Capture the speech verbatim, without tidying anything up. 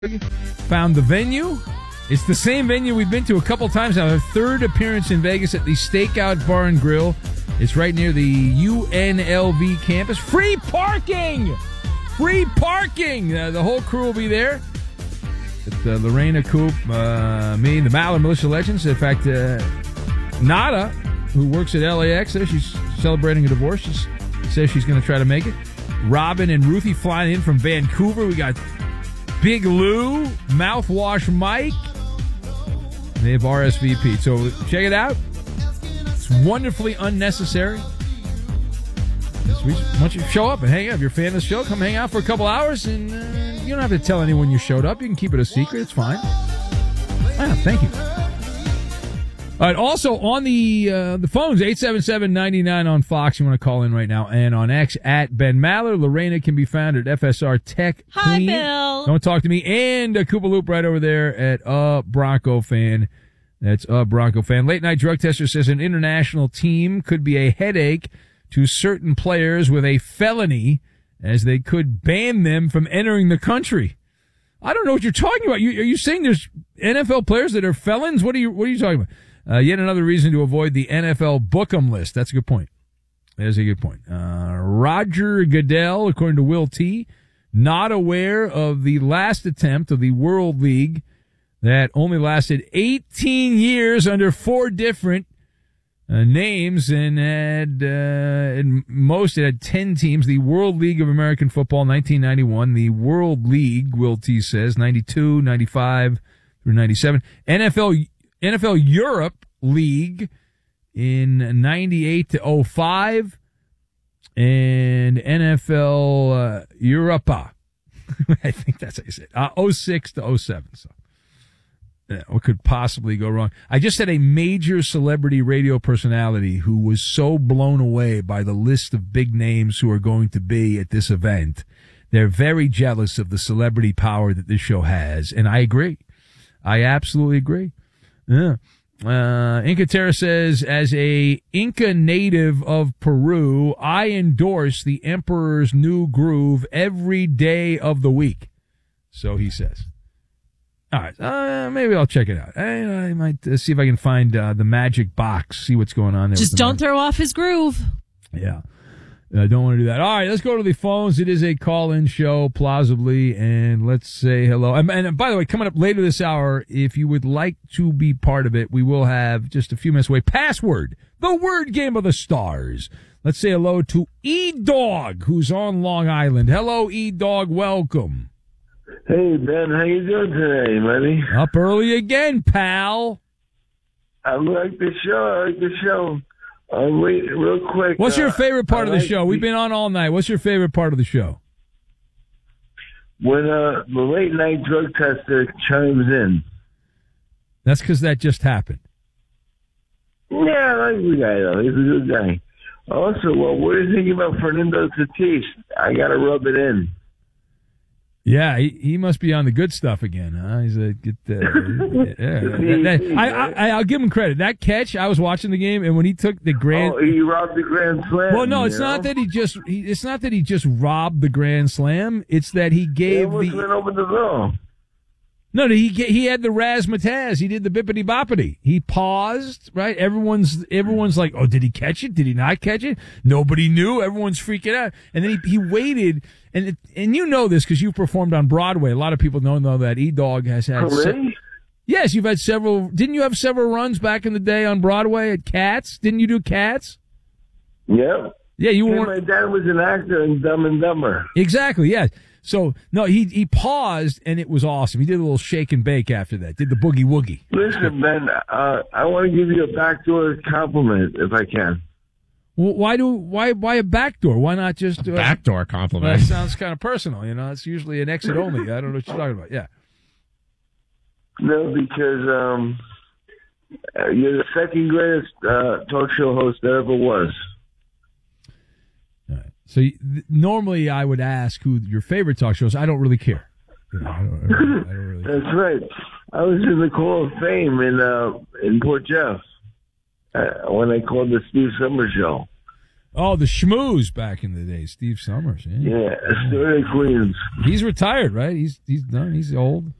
Found the venue. It's the same venue we've been to a couple times now. Our third appearance in Vegas at the Stakeout Bar and Grill. It's right near the U N L V campus. Free parking! Free parking! Uh, the whole crew will be there. It's, uh, Lorena Coop, uh, me, the Maller Militia Legends. In fact, uh, Nada, who works at L A X, there, she's celebrating a divorce. She says she's going to try to make it. Robin and Ruthie flying in from Vancouver. We got Big Lou, Mouthwash Mike. They have R S V P. So check it out. It's wonderfully unnecessary. Why don't you show up and hang out? If you're a fan of the show, come hang out for a couple hours, and uh, you don't have to tell anyone you showed up. You can keep it a secret. It's fine. Ah, thank you. All right, also on the uh, the phones, eight seven seven, nine nine on Fox. You want to call in right now. And on X, at Ben Maller. Lorena can be found at F S R Tech Hi, Queen. Bill. Don't talk to me. And a Koopa Loop right over there at uh, Bronco Fan. That's a Bronco Fan. Late Night Drug Tester says an international team could be a headache to certain players with a felony, as they could ban them from entering the country. I don't know what you're talking about. You, are you saying there's N F L players that are felons? What are you, what are you talking about? Uh, yet another reason to avoid the N F L Book'em list. That's a good point. That's a good point. Uh, Roger Goodell, according to Will T., not aware of the last attempt of the World League that only lasted eighteen years under four different uh, names and had, uh, and most it had ten teams. The World League of American Football, nineteen ninety-one. The World League, Will T says, ninety-two, ninety-five through ninety-seven. N F L N F L Europe League in ninety-eight to oh five, and N F L uh, Europa. I think that's how you say it. Uh, oh six to oh seven. So, yeah, what could possibly go wrong? I just had a major celebrity radio personality who was so blown away by the list of big names who are going to be at this event. They're very jealous of the celebrity power that this show has, and I agree. I absolutely agree. Yeah. Uh, Inca Terra says, as a Inca native of Peru, I endorse the Emperor's New Groove every day of the week. So he says. All right. Uh, maybe I'll check it out. I, I might uh, see if I can find uh, the magic box, see what's going on there. Just the don't magic. throw off his groove. Yeah. I uh, don't want to do that. All right, let's go to the phones. It is a call-in show, plausibly, and let's say hello. And, and by the way, coming up later this hour, if you would like to be part of it, we will have, just a few minutes away, Password, the word game of the stars. Let's say hello to E-Dog, who's on Long Island. Hello, E-Dog. Welcome. Hey, Ben. How you doing today, buddy? Up early again, pal. I like the show. I like the show. Uh, wait, real quick. What's your uh, favorite part I of the like show? We've been on all night. What's your favorite part of the show? When uh, the late night drug tester chimes in. That's because that just happened. Yeah, I like the guy, though. He's a good guy. Also, well, what do you think about Fernando Tatis? I got to rub it in. Yeah, he, he must be on the good stuff again, huh? He's a get uh, yeah. That, that, I, I I'll give him credit. That catch, I was watching the game, and when he took the grand, oh, he robbed the grand slam. Well, no, it's you know? not that he just. He, it's not that he just robbed the grand slam. It's that he gave he the. went over the ball. No, no, he he had the razzmatazz. He did the bippity boppity. He paused, right? Everyone's everyone's like, oh, did he catch it? Did he not catch it? Nobody knew. Everyone's freaking out. And then he he waited, and it, and you know this because you performed on Broadway. A lot of people don't know that E-Dog has had. Oh, really? Se- yes, you've had several. Didn't you have several runs back in the day on Broadway at Cats? Didn't you do Cats? Yeah. Yeah, you hey, were. My dad was an actor in Dumb and Dumber. Exactly. Yes. So, no, he he paused, and it was awesome. He did a little shake and bake after that. Did the boogie woogie. Listen, Ben, uh, I want to give you a backdoor compliment, if I can. Well, why do why why a backdoor? Why not just uh, backdoor compliment? Well, that sounds kind of personal, you know. It's usually an exit only. I don't know what you're talking about. Yeah. No, because um, you're the second greatest uh, talk show host there ever was. So th- normally I would ask who your favorite talk show is. I don't really care. You know, I don't, I don't, I don't really That's right. I was in the Hall of Fame in uh, in Port Jeff uh, when I called the Steve Summer Show. Oh, the schmooze back in the day, Steve Summers. Yeah, Yeah, Astoria, Queens. He's retired, right? He's he's done. He's old.